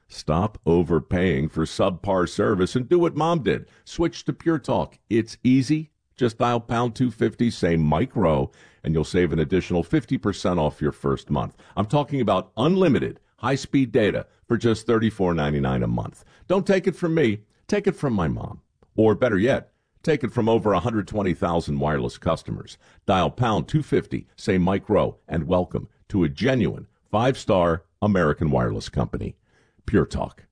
Stop overpaying for subpar service and do what Mom did. Switch to Pure Talk. It's easy. Just dial pound 250, say Mike Rowe, and you'll save an additional 50% off your first month. I'm talking about unlimited high-speed data for just $34.99 a month. Don't take it from me. Take it from my mom. Or better yet, take it from over 120,000 wireless customers. Dial pound 250, say Mike Rowe, and welcome to a genuine 5-star American wireless company. Pure Talk.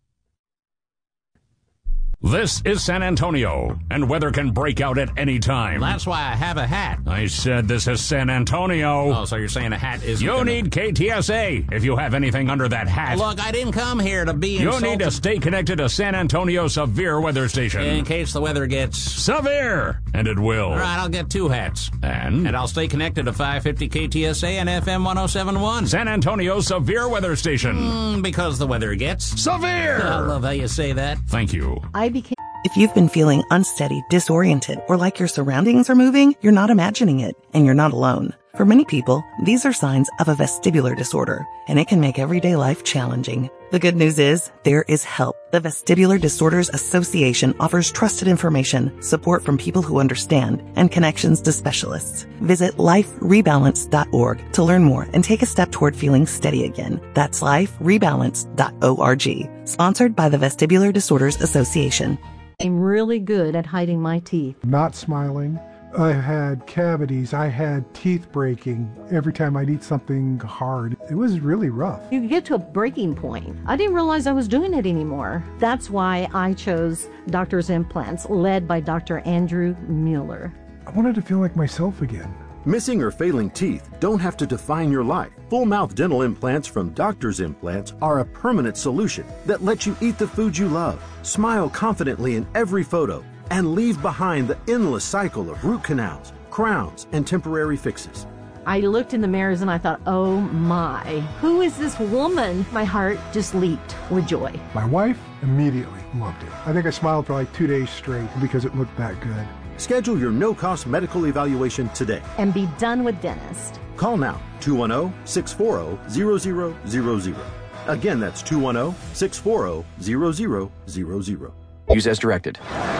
This is San Antonio, and weather can break out at any time. That's why I have a hat. I said this is San Antonio. Oh, so you're saying a hat isn't You need KTSA if you have anything under that hat. Look, I didn't come here to be insulted. You need to stay connected to San Antonio Severe Weather Station. In case the weather gets... severe, and it will. All right, I'll get 2 hats. And I'll stay connected to 550 KTSA and FM 1071. San Antonio Severe Weather Station. Because the weather gets... severe! I love how you say that. Thank you. If you've been feeling unsteady, disoriented, or like your surroundings are moving, you're not imagining it, and you're not alone. For many people, these are signs of a vestibular disorder, and it can make everyday life challenging. The good news is, there is help. The Vestibular Disorders Association offers trusted information, support from people who understand, and connections to specialists. Visit liferebalance.org to learn more and take a step toward feeling steady again. That's liferebalance.org. Sponsored by the Vestibular Disorders Association. I'm really good at hiding my teeth. Not smiling. I had cavities. I had teeth breaking every time I'd eat something hard. It was really rough. You get to a breaking point. I didn't realize I was doing it anymore. That's why I chose Doctor's Implants, led by Dr. Andrew Mueller. I wanted to feel like myself again. Missing or failing teeth don't have to define your life. Full mouth dental implants from Doctor's Implants are a permanent solution that lets you eat the food you love, smile confidently in every photo, and leave behind the endless cycle of root canals, crowns, and temporary fixes. I looked in the mirrors and I thought, oh my, who is this woman? My heart just leaped with joy. My wife immediately loved it. I think I smiled for like 2 days straight because it looked that good. Schedule your no-cost medical evaluation today. And be done with dentist. Call now, 210-640-0000. Again, that's 210-640-0000. Use as directed.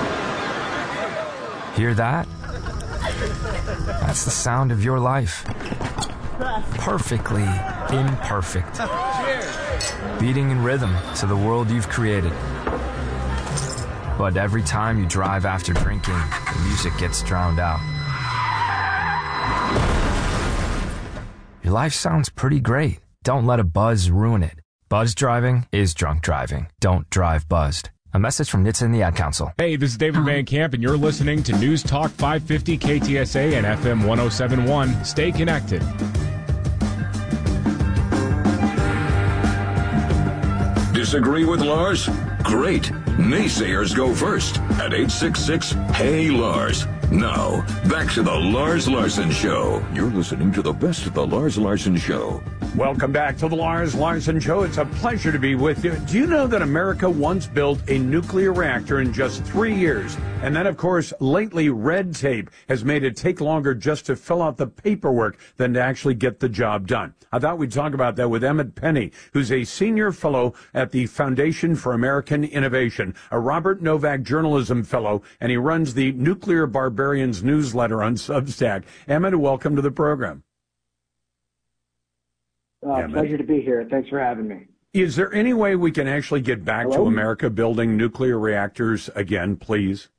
Hear that? That's the sound of your life. Perfectly imperfect. Beating in rhythm to the world you've created. But every time you drive after drinking, the music gets drowned out. Your life sounds pretty great. Don't let a buzz ruin it. Buzz driving is drunk driving. Don't drive buzzed. A message from NHTSA and the Ad Council. Hey, this is David Van Camp, and you're listening to News Talk 550 KTSA and FM 1071. Stay connected. Disagree with Lars? Great. Naysayers go first at 866-HEY-LARS. Now, back to the Lars Larson Show. You're listening to the best of the Lars Larson Show. Welcome back to the Lars Larson Show. It's a pleasure to be with you. Do you know that America once built a nuclear reactor in just 3 years? And then, of course, lately, red tape has made it take longer just to fill out the paperwork than to actually get the job done. I thought we'd talk about that with Emmett Penny, who's a senior fellow at the Foundation for American Innovation, a Robert Novak Journalism Fellow, and he runs the Nuclear Barbarians newsletter on Substack. Emmett, welcome to the program. Pleasure to be here. Thanks for having me. Is there any way we can actually get back to America building nuclear reactors again, please?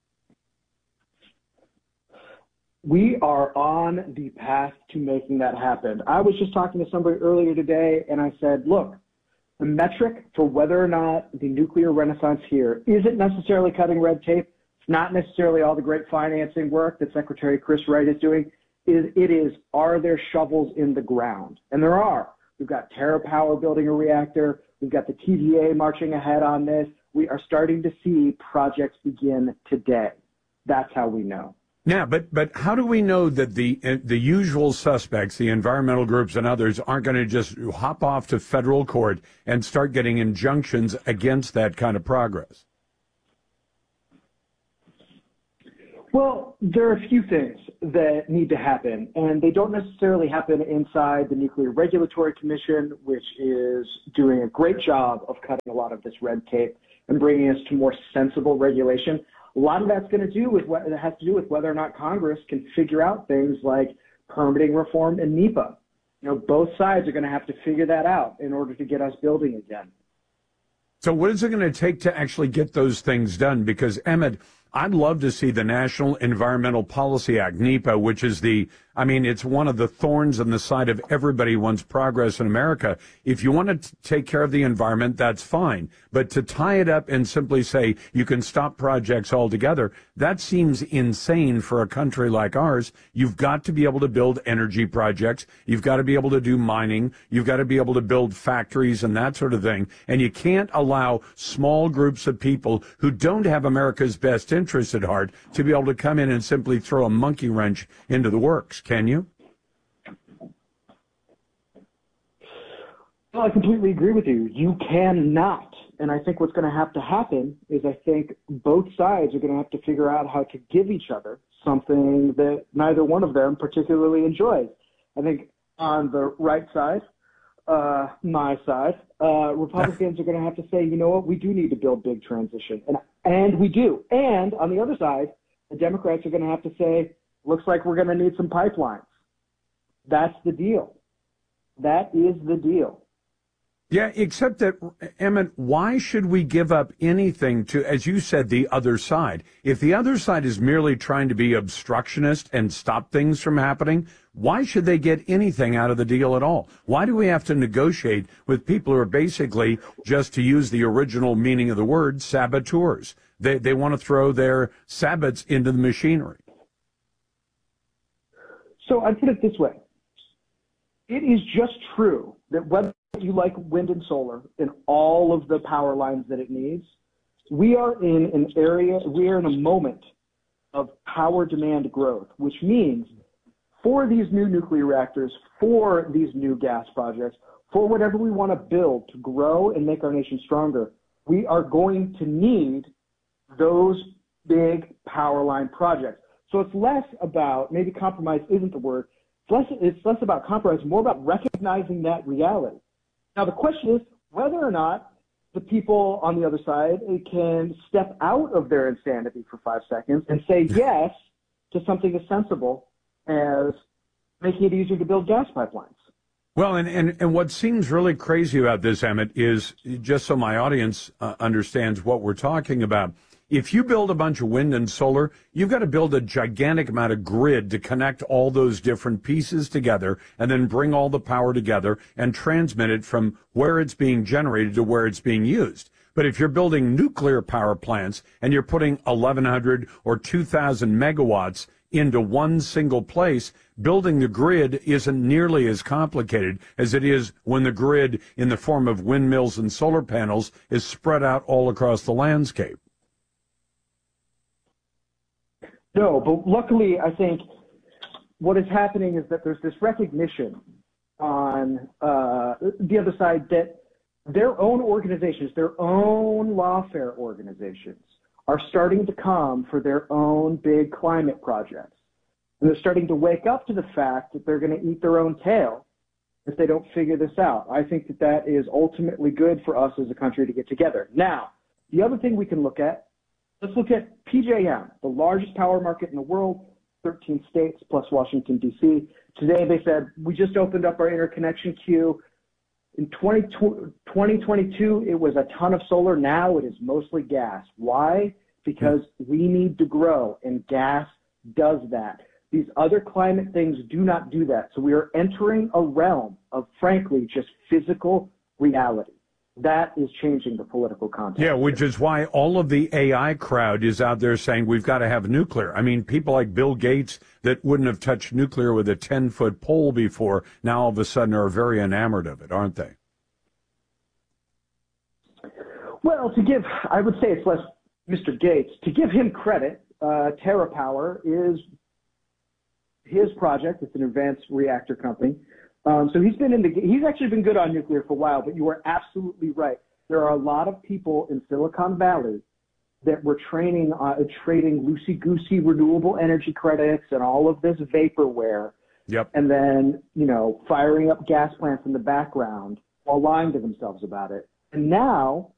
We are on the path to making that happen. I was just talking to somebody earlier today, and I said, look, the metric for whether or not the nuclear renaissance here isn't necessarily cutting red tape. It's not necessarily all the great financing work that Secretary Chris Wright is doing. It is, are there shovels in the ground? And there are. We've got TerraPower building a reactor. We've got the TVA marching ahead on this. We are starting to see projects begin today. That's how we know. Yeah, but how do we know that the usual suspects, the environmental groups and others, aren't going to just hop off to federal court and start getting injunctions against that kind of progress? Well, there are a few things that need to happen, and they don't necessarily happen inside the Nuclear Regulatory Commission, which is doing a great job of cutting a lot of this red tape and bringing us to more sensible regulation. A lot of that's going to do with what it has to do with whether or not Congress can figure out things like permitting reform and NEPA. You know, both sides are going to have to figure that out in order to get us building again. So what is it going to take to actually get those things done? Because, Emmett, I'd love to see the National Environmental Policy Act, NEPA, which is it's one of the thorns in the side of everybody who wants progress in America. If you want to take care of the environment, that's fine. But to tie it up and simply say you can stop projects altogether, that seems insane for a country like ours. You've got to be able to build energy projects. You've got to be able to do mining. You've got to be able to build factories and that sort of thing. And you can't allow small groups of people who don't have America's best interests at heart to be able to come in and simply throw a monkey wrench into the works. Can you? Well, I completely agree with you. You cannot. And I think what's going to happen is I think both sides are going to have to figure out how to give each other something that neither one of them particularly enjoys. I think on the right side, my side, Republicans are going to have to say, you know what, we do need to build big transition. And we do. And on the other side, the Democrats are going to have to say, looks like we're going to need some pipelines. That's the deal. That is the deal. Yeah, except that, Emmett, why should we give up anything to, as you said, the other side? If the other side is merely trying to be obstructionist and stop things from happening, why should they get anything out of the deal at all? Why do we have to negotiate with people who are basically, just to use the original meaning of the word, saboteurs? They want to throw their sabots into the machinery. So I put it this way. It is just true that whether you like wind and solar and all of the power lines that it needs, we are in a moment of power demand growth, which means for these new nuclear reactors, for these new gas projects, for whatever we want to build to grow and make our nation stronger, we are going to need those big power line projects. So it's less about, maybe compromise isn't the word, it's less about compromise, more about recognizing that reality. Now, the question is whether or not the people on the other side can step out of their insanity for 5 seconds and say yes to something as sensible as making it easier to build gas pipelines. Well, and what seems really crazy about this, Emmett, is, just so my audience understands what we're talking about, if you build a bunch of wind and solar, you've got to build a gigantic amount of grid to connect all those different pieces together and then bring all the power together and transmit it from where it's being generated to where it's being used. But if you're building nuclear power plants and you're putting 1,100 or 2,000 megawatts into one single place, building the grid isn't nearly as complicated as it is when the grid in the form of windmills and solar panels is spread out all across the landscape. No, but luckily, I think what is happening is that there's this recognition on the other side that their own organizations, their own lawfare organizations, are starting to come for their own big climate projects. And they're starting to wake up to the fact that they're going to eat their own tail if they don't figure this out. I think that that is ultimately good for us as a country to get together. Now, the other thing we can look at, let's look at PJM, the largest power market in the world, 13 states plus Washington, D.C. Today they said, we just opened up our interconnection queue. In 2022, it was a ton of solar. Now it is mostly gas. Why? Because we need to grow, and gas does that. These other climate things do not do that. So we are entering a realm of, frankly, just physical reality. That is changing the political context. Yeah, which is why all of the AI crowd is out there saying we've got to have nuclear. I mean, people like Bill Gates that wouldn't have touched nuclear with a 10-foot pole before, now all of a sudden are very enamored of it, aren't they? Well, I would say it's less Mr. Gates. To give him credit, TerraPower is his project. It's an advanced reactor company. So he's actually been good on nuclear for a while, but you are absolutely right. There are a lot of people in Silicon Valley that were trading loosey-goosey renewable energy credits and all of this vaporware. Yep. And then, firing up gas plants in the background while lying to themselves about it. And now